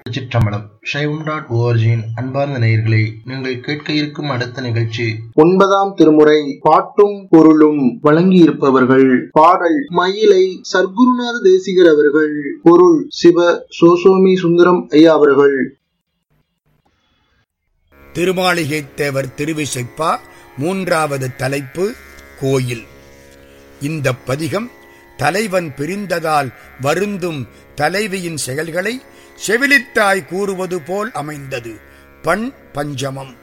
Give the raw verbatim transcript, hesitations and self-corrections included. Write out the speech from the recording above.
சிற்றம்பலம் சைவம் டாட் ஓஆர்ஜியின் அன்பார்ந்த நேயர்களே, நீங்கள் கேட்க இருக்கும் அடுத்த நிகழ்ச்சி ஒன்பதாம் திருமுறை பாட்டும் பொருளும். வழங்கியிருப்பவர்கள் பாடல் மயிலை சர்க்குருநாத தேசிகர் அவர்கள், பொருள் சிவ சோசோமி சுந்தரம் ஐயா அவர்கள். திருமாளிகை தேவர் திருவிசைப்பா. மூன்றாவது தலைப்பு கோயில். இந்த பதிகம் தலைவன் பிரிந்ததால் வருந்தும் தலைவியின் செயல்களை செவிலித்தாய் கூறுவது போல் அமைந்தது. பண் பஞ்சமம்.